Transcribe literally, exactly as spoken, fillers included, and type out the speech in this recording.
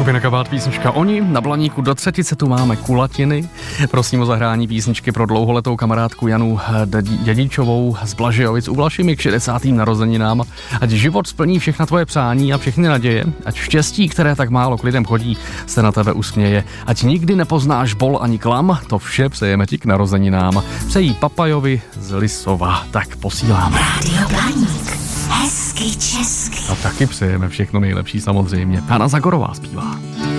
Skupina Kabát, písnička Oni. Na Blaníku do třetice tu máme kulatiny. Prosím o zahrání písničky pro dlouholetou kamarádku Janu Dědičovou z Blažejovic u Vlašimi k šedesátým narozeninám. Ať život splní všechna tvoje přání a všechny naděje. Ať štěstí, které tak málo k lidem chodí, se na tebe usměje. Ať nikdy nepoznáš bol ani klam, to vše přejeme ti k narozeninám. Přejí Papajovi z Lisova. Tak posílám. Rádio Blaník. Hezky česky. A taky přejeme všechno nejlepší samozřejmě. Hana Zagorová zpívá.